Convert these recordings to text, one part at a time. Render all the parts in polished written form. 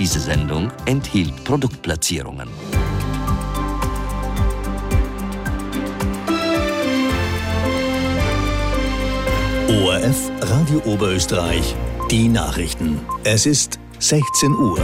Diese Sendung enthielt Produktplatzierungen. ORF Radio Oberösterreich, die Nachrichten. Es ist 16 Uhr.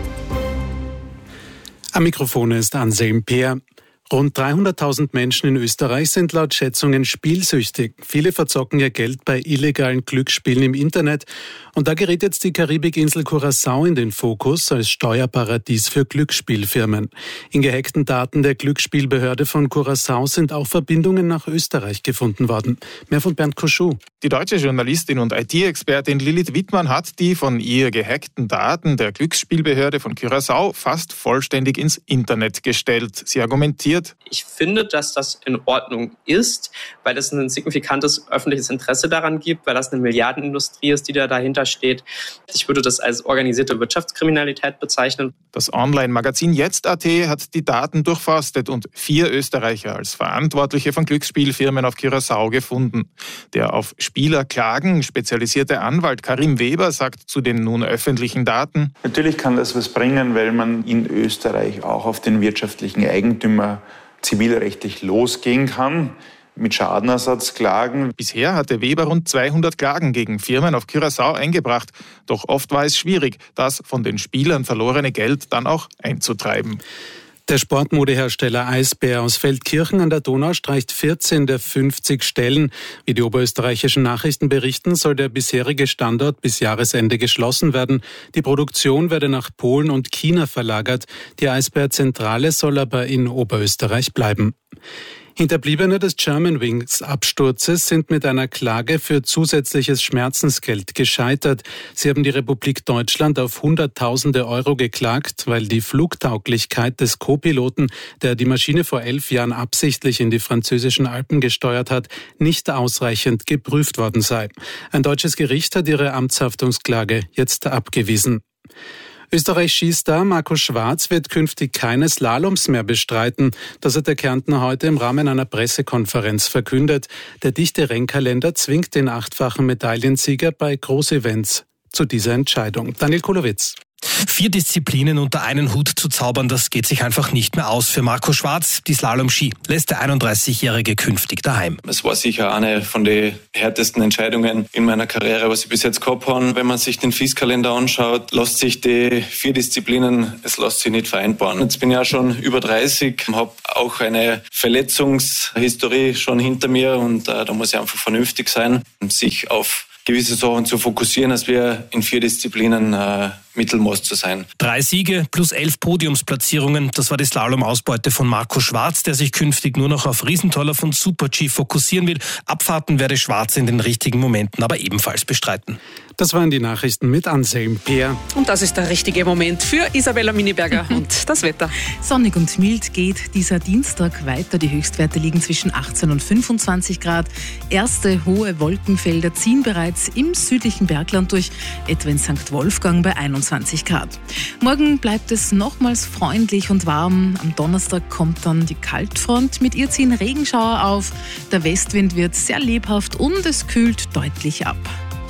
Am Mikrofon ist Anselm Peer. Rund 300.000 Menschen in Österreich sind laut Schätzungen spielsüchtig. Viele verzocken ihr Geld bei illegalen Glücksspielen im Internet. Und da gerät jetzt die Karibikinsel Curaçao in den Fokus als Steuerparadies für Glücksspielfirmen. In gehackten Daten der Glücksspielbehörde von Curaçao sind auch Verbindungen nach Österreich gefunden worden. Mehr von Bernd Koschou. Die deutsche Journalistin und IT-Expertin Lilith Wittmann hat die von ihr gehackten Daten der Glücksspielbehörde von Curaçao fast vollständig ins Internet gestellt. Sie argumentiert: Ich finde, dass das in Ordnung ist, weil es ein signifikantes öffentliches Interesse daran gibt, weil das eine Milliardenindustrie ist, die da dahinter steht. Ich würde das als organisierte Wirtschaftskriminalität bezeichnen. Das Online-Magazin Jetzt.at hat die Daten durchforstet und 4 Österreicher als Verantwortliche von Glücksspielfirmen auf Curaçao gefunden. Der auf Spielerklagen spezialisierte Anwalt Karim Weber sagt zu den nun öffentlichen Daten: Natürlich kann das was bringen, weil man in Österreich auch auf den wirtschaftlichen Eigentümer zivilrechtlich losgehen kann, mit Schadenersatzklagen. Bisher hatte Weber rund 200 Klagen gegen Firmen auf Curaçao eingebracht. Doch oft war es schwierig, das von den Spielern verlorene Geld dann auch einzutreiben. Der Sportmodehersteller Eisbär aus Feldkirchen an der Donau streicht 14 der 50 Stellen. Wie die oberösterreichischen Nachrichten berichten, soll der bisherige Standort bis Jahresende geschlossen werden. Die Produktion werde nach Polen und China verlagert. Die Eisbär-Zentrale soll aber in Oberösterreich bleiben. Hinterbliebene des Germanwings-Absturzes sind mit einer Klage für zusätzliches Schmerzensgeld gescheitert. Sie haben die Republik Deutschland auf Hunderttausende Euro geklagt, weil die Flugtauglichkeit des Co-Piloten, der die Maschine vor 11 Jahren absichtlich in die französischen Alpen gesteuert hat, nicht ausreichend geprüft worden sei. Ein deutsches Gericht hat ihre Amtshaftungsklage jetzt abgewiesen. Österreich-Skistar Marco Schwarz wird künftig keine Slaloms mehr bestreiten. Das hat der Kärntner heute im Rahmen einer Pressekonferenz verkündet. Der dichte Rennkalender zwingt den 8-fachen Medaillensieger bei Großevents zu dieser Entscheidung. Daniel Kulowitz. 4 Disziplinen unter einen Hut zu zaubern, das geht sich einfach nicht mehr aus für Marco Schwarz. Die Slalom-Ski lässt der 31-Jährige künftig daheim. Es war sicher eine von den härtesten Entscheidungen in meiner Karriere, was ich bis jetzt gehabt habe. Wenn man sich den FIS-Kalender anschaut, lässt sich die 4 Disziplinen, es lässt sich nicht vereinbaren. Jetzt bin ich ja schon über 30, habe auch eine Verletzungshistorie schon hinter mir und da muss ich einfach vernünftig sein, sich auf gewisse Sachen zu fokussieren, als wir in 4 Disziplinen Mittelmaß zu sein. 3 Siege plus 11 Podiumsplatzierungen, das war die Slalom-Ausbeute von Marco Schwarz, der sich künftig nur noch auf Riesentoller von Super-G fokussieren will. Abfahrten werde Schwarz in den richtigen Momenten aber ebenfalls bestreiten. Das waren die Nachrichten mit Anselm Peer. Und das ist der richtige Moment für Isabella Miniberger und das Wetter. Sonnig und mild geht dieser Dienstag weiter. Die Höchstwerte liegen zwischen 18 und 25 Grad. Erste hohe Wolkenfelder ziehen bereits im südlichen Bergland durch, etwa in St. Wolfgang bei 21 Grad. Morgen bleibt es nochmals freundlich und warm. Am Donnerstag kommt dann die Kaltfront. Mit ihr ziehen Regenschauer auf. Der Westwind wird sehr lebhaft und es kühlt deutlich ab.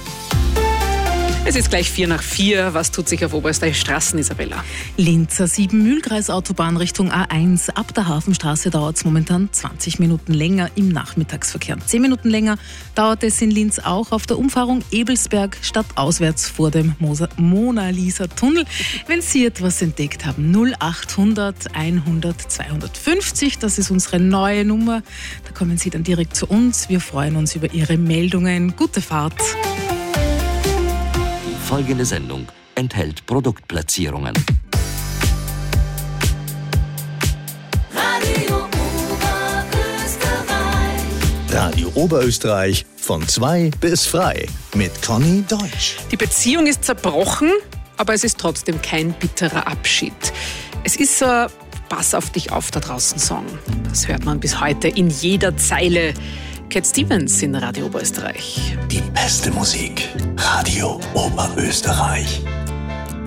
Es ist gleich 4:04. Was tut sich auf Oberösterreich Straßen, Isabella? Linzer 7 Mühlkreisautobahn Richtung A1. Ab der Hafenstraße dauert es momentan 20 Minuten länger im Nachmittagsverkehr. 10 Minuten länger dauert es in Linz auch auf der Umfahrung Ebelsberg stadtauswärts vor dem Mona-Lisa-Tunnel. Wenn Sie etwas entdeckt haben, 0800 100 250, das ist unsere neue Nummer. Da kommen Sie dann direkt zu uns. Wir freuen uns über Ihre Meldungen. Gute Fahrt. Folgende Sendung enthält Produktplatzierungen. Radio Oberösterreich von 2 bis frei mit Conny Deutsch. Die Beziehung ist zerbrochen, aber es ist trotzdem kein bitterer Abschied. Es ist so ein Pass auf dich auf da draußen Song. Das hört man bis heute in jeder Zeile. Cat Stevens in Radio Oberösterreich. Die beste Musik. Radio Oberösterreich.